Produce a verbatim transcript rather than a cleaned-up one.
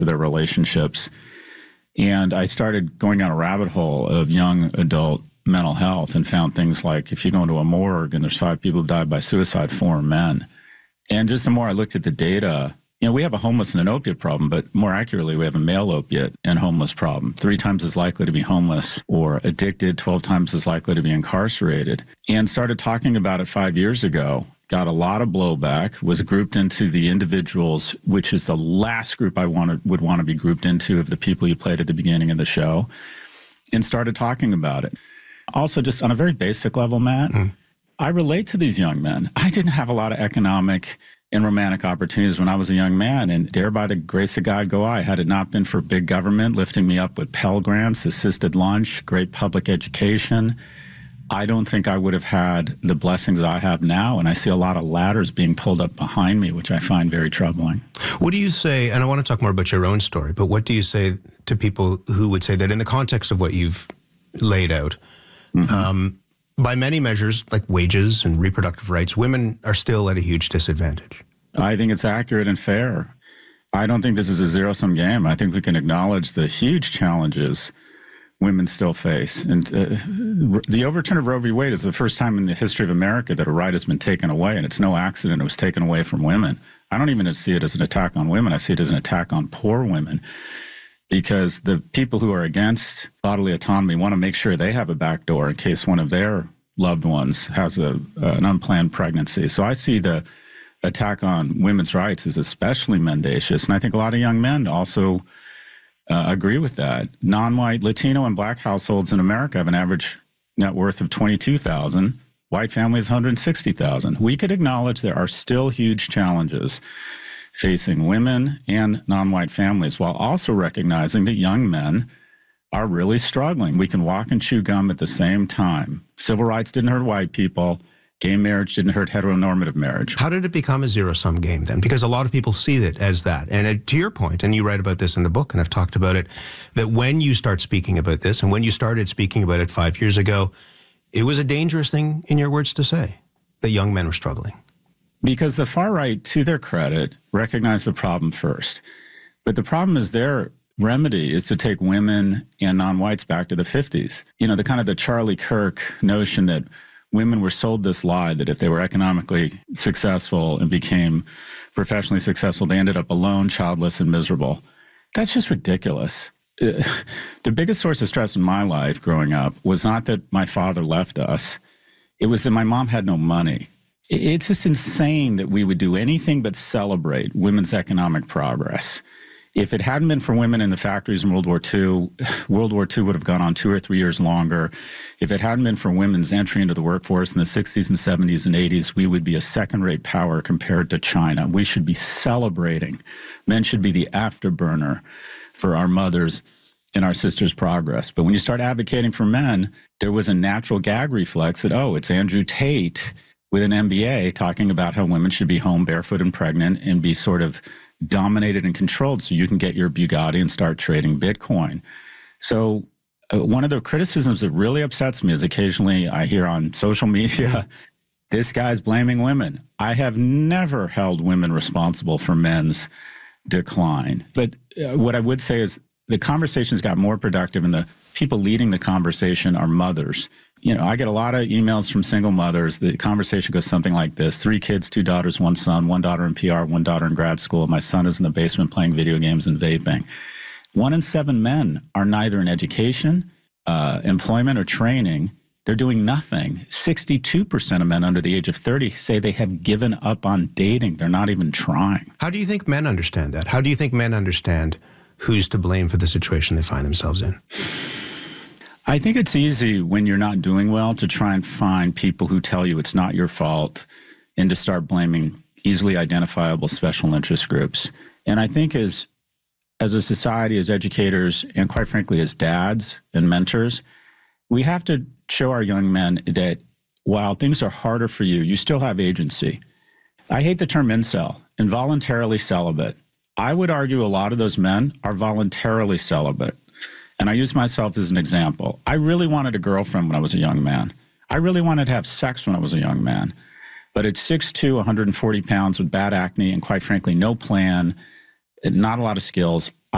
to their relationships. And I started going down a rabbit hole of young adult mental health and found things like if you go into a morgue and there's five people who died by suicide, four are men. And just the more I looked at the data, you know, we have a homeless and an opiate problem, but more accurately, we have a male opiate and homeless problem. Three times as likely to be homeless or addicted, twelve times as likely to be incarcerated. And started talking about it five years ago. Got a lot of blowback, was grouped into the individuals, which is the last group I wanted, would want to be grouped into of the people you played at the beginning of the show, and started talking about it. Also, just on a very basic level, Matt, mm. I relate to these young men. I didn't have a lot of economic and romantic opportunities when I was a young man, and dare by the grace of God go I. Had it not been for big government lifting me up with Pell Grants, assisted lunch, great public education, I don't think I would have had the blessings I have now. And I see a lot of ladders being pulled up behind me, which I find very troubling. What do you say, and I want to talk more about your own story, but what do you say to people who would say that in the context of what you've laid out, mm-hmm. um, by many measures, like wages and reproductive rights, women are still at a huge disadvantage? I think it's accurate and fair. I don't think this is a zero-sum game. I think we can acknowledge the huge challenges women still face. And uh, the overturn of Roe v. Wade is the first time in the history of America that a right has been taken away, and it's no accident it was taken away from women. I don't even see it as an attack on women. I see it as an attack on poor women, because the people who are against bodily autonomy want to make sure they have a back door in case one of their loved ones has a, uh, an unplanned pregnancy. So I see the attack on women's rights as especially mendacious. And I think a lot of young men also uh, agree with that. Non-white, Latino, and Black households in America have an average net worth of twenty-two thousand dollars. White families, one hundred sixty thousand dollars. We could acknowledge there are still huge challenges facing women and non-white families, while also recognizing that young men are really struggling. We can walk and chew gum at the same time. Civil rights didn't hurt white people. Gay marriage didn't hurt heteronormative marriage. How did it become a zero-sum game then? Because a lot of people see it as that. And uh, to your point, and you write about this in the book, and I've talked about it, that when you start speaking about this, and when you started speaking about it five years ago, it was a dangerous thing, in your words, to say, that young men were struggling. Because the far right, to their credit, recognized the problem first. But the problem is their remedy is to take women and non-whites back to the fifties. You know, the kind of the Charlie Kirk notion that women were sold this lie that if they were economically successful and became professionally successful, they ended up alone, childless, and miserable. That's just ridiculous. The biggest source of stress in my life growing up was not that my father left us. It was that my mom had no money. It's just insane that we would do anything but celebrate women's economic progress. If it hadn't been for women in the factories in World War Two, World War Two would have gone on two or three years longer. If it hadn't been for women's entry into the workforce in the sixties and seventies and eighties, we would be a second-rate power compared to China. We should be celebrating. Men should be the afterburner for our mothers and our sisters' progress. But when you start advocating for men, there was a natural gag reflex that, oh, it's Andrew Tate with an M B A talking about how women should be home barefoot and pregnant and be sort of dominated and controlled so you can get your Bugatti and start trading Bitcoin. So uh, one of the criticisms that really upsets me is occasionally I hear on social media, this guy's blaming women. I have never held women responsible for men's decline. But uh, what I would say is the conversations got more productive, and the people leading the conversation are mothers. You know, I get a lot of emails from single mothers. The conversation goes something like this: three kids, two daughters, one son, one daughter in P R, one daughter in grad school. My son is in the basement playing video games and vaping. One in seven men are neither in education, uh, employment, or training. They're doing nothing. sixty-two percent of men under the age of thirty say they have given up on dating. They're not even trying. How do you think men understand that? How do you think men understand who's to blame for the situation they find themselves in? I think it's easy when you're not doing well to try and find people who tell you it's not your fault and to start blaming easily identifiable special interest groups. And I think as as a society, as educators, and quite frankly, as dads and mentors, we have to show our young men that while things are harder for you, you still have agency. I hate the term incel, involuntarily celibate. I would argue a lot of those men are voluntarily celibate. And I use myself as an example. I really wanted a girlfriend when I was a young man. I really wanted to have sex when I was a young man. But at six foot two, one hundred forty pounds with bad acne and quite frankly, no plan, not a lot of skills,